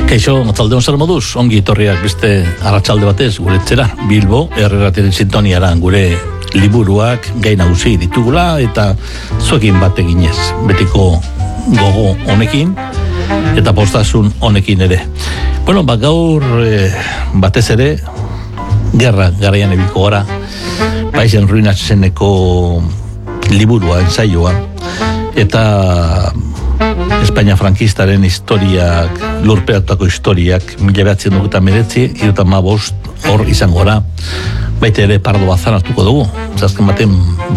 Kaixo, atzaldeon zer moduz, ongi etorriak beste arratsalde batez guretzera, Bilbo, erreratiaren sintoniara gure liburuak gai nagusi ditugula eta zuekin bat eginez, betiko gogo honekin eta postasun honekin ere. Bueno, gaur batez ere, gerra garaian ebilko gara, Pais en Ruinas zeneko liburua, ensaioa, eta Espainia frankistaren historiak, lurperatutako historiak, 1919 hor izan gora, baita ere Pardo Bazan hartuko dugu. Zazken baten,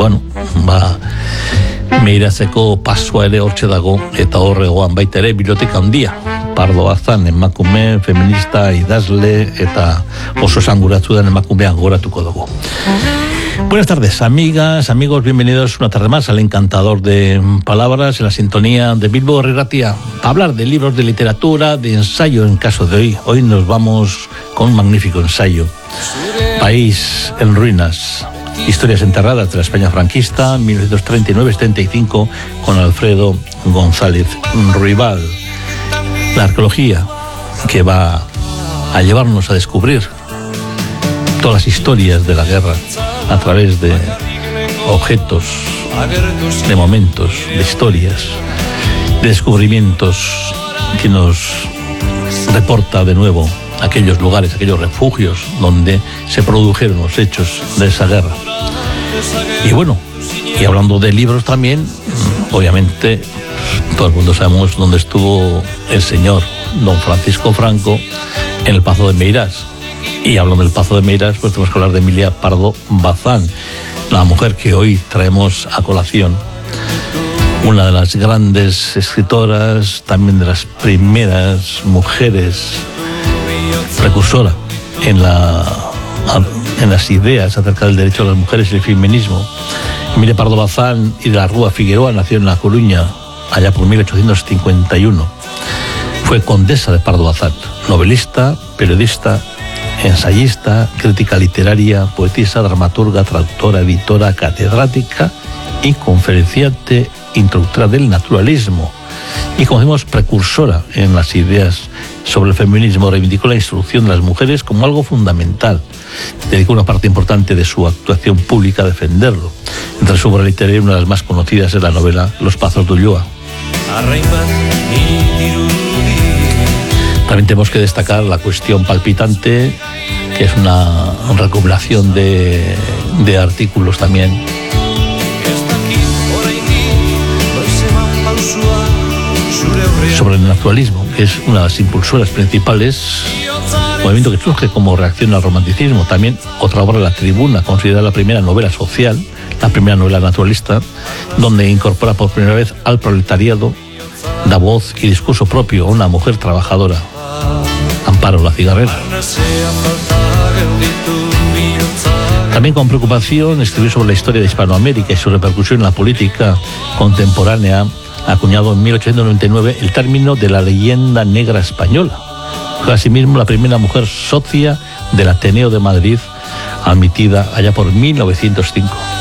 Meirazeko pasua ere hortxe dago, eta horregoan baita ere biblioteka handia. Pardo Bazan, emakume, feminista, idazle, eta oso esanguratsu den emakumea goratuko dugu. Buenas tardes, amigas, amigos, bienvenidos una tarde más al encantador de palabras en la sintonía de Bilbo Herratia, para hablar de libros de literatura, de ensayo en caso de hoy. Hoy nos vamos con un magnífico ensayo, País en Ruinas, historias enterradas de la España franquista, 1939-75, con Alfredo González Ruibal. La arqueología que va a llevarnos a descubrir todas las historias de la guerra a través de objetos, de momentos, de historias, de descubrimientos que nos reporta de nuevo aquellos lugares, aquellos refugios donde se produjeron los hechos de esa guerra. Y bueno, y hablando de libros también, obviamente todo el mundo sabemos dónde estuvo el señor don Francisco Franco, en el Pazo de Meirás. Y hablando del Pazo de Meirás, pues tenemos que hablar de Emilia Pardo Bazán, la mujer que hoy traemos a colación, una de las grandes escritoras, también de las primeras mujeres precursora en las ideas acerca del derecho de las mujeres y el feminismo. Emilia Pardo Bazán y de la Rúa Figueroa nació en La Coruña allá por 1851. Fue condesa de Pardo Bazán, novelista, periodista, ensayista, crítica literaria, poetisa, dramaturga, traductora, editora, catedrática y conferenciante, introductora del naturalismo. Y como decimos, precursora en las ideas sobre el feminismo, reivindicó la instrucción de las mujeres como algo fundamental. Dedicó una parte importante de su actuación pública a defenderlo. Entre su obra literaria, una de las más conocidas es la novela Los Pazos de Ulloa. También tenemos que destacar La cuestión palpitante, que es una recopilación de artículos también sobre el naturalismo, que es una de las impulsoras principales, movimiento que surge como reacción al romanticismo. También otra obra, La Tribuna, considerada la primera novela social, la primera novela naturalista, donde incorpora por primera vez al proletariado, da voz y discurso propio a una mujer trabajadora, Amparo la Cigarrera. También con preocupación escribió sobre la historia de Hispanoamérica y su repercusión en la política contemporánea, acuñado en 1899 el término de la leyenda negra española. Fue asimismo la primera mujer socia del Ateneo de Madrid, admitida allá por 1905.